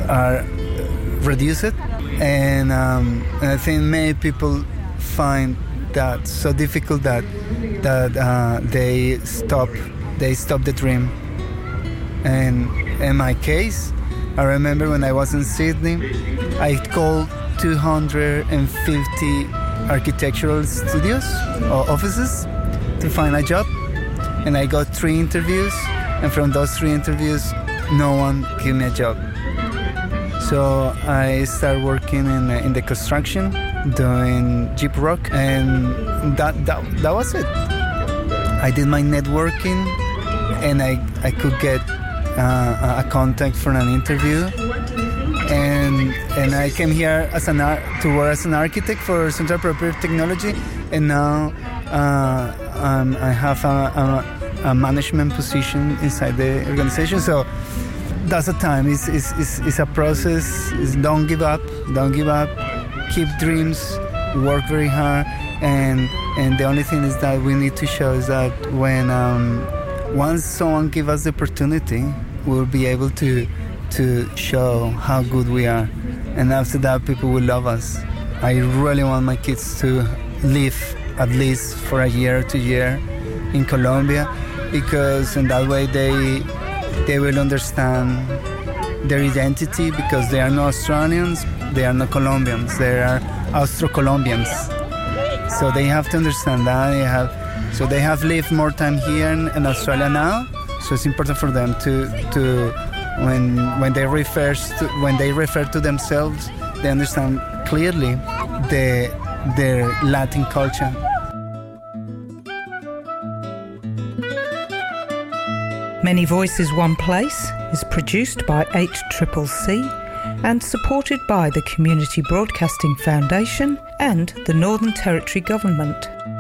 are reduced, and I think many people find that so difficult that they stop the dream. And in my case, I remember when I was in Sydney, I called 250 architectural studios or offices to find a job, and I got 3 interviews, and from those 3 interviews, no one gave me a job. So I started working in the construction, doing Jeep Rock, and that was it. I did my networking, and I could get a contact for an interview, and I came here to work as an architect for Central Proprietary Technology, and now I have a management position inside the organization. So that's the time. It's a process. Don't give up. Keep dreams. Work very hard. And the only thing is that we need to show is that when once someone gives us the opportunity, we'll be able to show how good we are. And after that, people will love us. I really want my kids to live at least for a year or 2 years in Colombia, because in that way they will understand their identity, because they are not Australians, they are not Colombians, they are Austro-Colombians. So they have to understand that. So they have lived more time here in Australia now. So it's important for them to when they refer to themselves, they understand clearly their Latin culture. Many Voices One Place is produced by HCCC and supported by the Community Broadcasting Foundation and the Northern Territory Government.